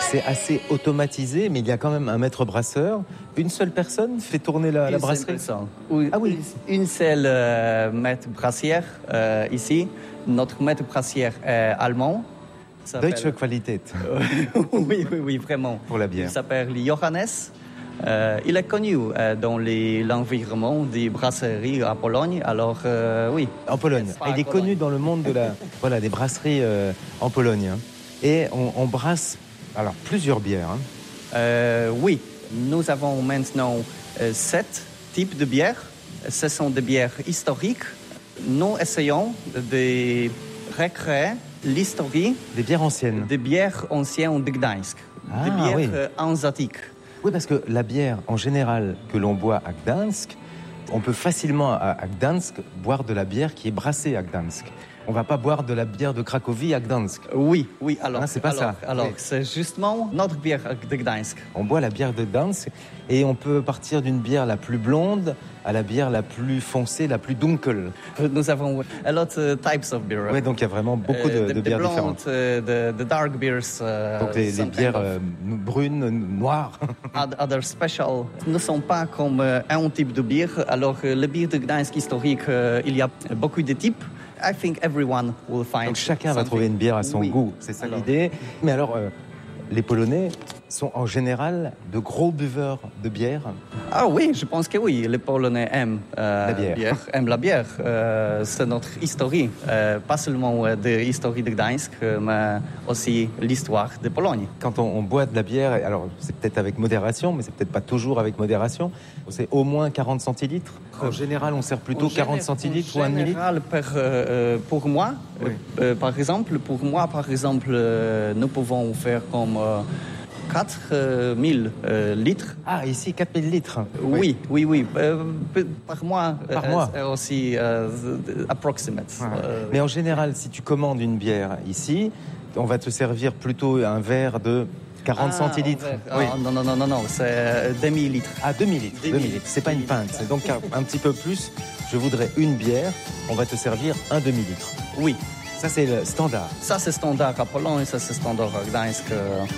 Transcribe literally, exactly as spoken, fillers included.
c'est assez automatisé, mais il y a quand même un maître brasseur. Une seule personne fait tourner la, la brasserie. Oui, ah oui. Une seule euh, maître brassière euh, ici. Notre maître brassière est allemand. Deutsche Qualität. oui, oui, oui, vraiment. Pour la bière. Il s'appelle Johannes. Euh, il est connu euh, dans les, l'environnement des brasseries à Pologne. Alors, euh, oui. En Pologne. Il est connu dans le monde de la, voilà, des brasseries euh, en Pologne. Hein. Et on, on brasse alors, plusieurs bières. Hein. Euh, oui. Nous avons maintenant euh, sept types de bières. Ce sont des bières historiques. Nous essayons de recréer l'histoire des bières anciennes. Des bières anciennes de Gdańsk. Ah, des bières oui. euh, hanséatiques. Oui, parce que la bière, en général, que l'on boit à Gdańsk, on peut facilement, à, à Gdańsk, boire de la bière qui est brassée à Gdańsk. On ne va pas boire de la bière de Cracovie à Gdańsk. Oui, oui, alors... Hein, c'est pas alors, ça. Alors, oui. c'est justement notre bière de Gdańsk. On boit la bière de Gdańsk et on peut partir d'une bière la plus blonde à la bière la plus foncée, la plus dunkel. Nous avons a lot of types of beer. Oui, donc il y a vraiment beaucoup de, uh, de bières blonde, différentes. Uh, the, the dark beers. Uh, donc les, les bières of... euh, brunes, noires. Other special ne sont pas comme uh, un type de bière. Alors uh, le bière de Gdańsk historique, uh, il y a beaucoup de types. I think everyone will find. Donc chacun something. va trouver une bière à son oui. goût, c'est ça alors. l'idée. Mais alors, euh, les Polonais sont en général de gros buveurs de bière. Ah oui, je pense que oui. Les Polonais aiment euh, la bière. bière, aiment la bière. Euh, c'est notre histoire, euh, pas seulement euh, de l'histoire de Gdańsk, mais aussi l'histoire de Pologne. Quand on, on boit de la bière, alors c'est peut-être avec modération, mais c'est peut-être pas toujours avec modération. C'est au moins quarante centilitres. En général, on sert plutôt en quarante centilitres ou un demi-litre. En général, pour, euh, pour moi, oui. euh, par exemple, pour moi, par exemple, euh, nous pouvons faire comme euh, quatre mille euh, litres. Ah, ici, quatre mille litres. Oui, oui, oui. oui. Euh, par mois. Par euh, mois. Aussi, euh, approximate. Ah. Euh, Mais en général, si tu commandes une bière ici, on va te servir plutôt un verre de quarante ah, centilitres. Oui. Ah, non, non, non, non, non, c'est demi-litre. Ah, demi-litre. Demi-litre. C'est pas une pinte. C'est donc un, un petit peu plus. Je voudrais une bière. On va te servir un demi-litre. Oui. Ça, c'est le standard. Ça, c'est standard à Pologne. Ça, c'est standard à Gdańsk.